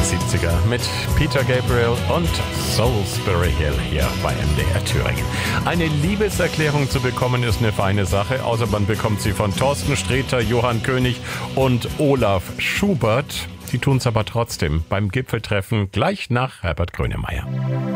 70er mit Peter Gabriel und Salisbury Hill hier bei MDR Thüringen. Eine Liebeserklärung zu bekommen ist eine feine Sache, außer man bekommt sie von Thorsten Sträter, Johann König und Olaf Schubert. Sie tun es aber trotzdem beim Gipfeltreffen gleich nach Herbert Grönemeyer.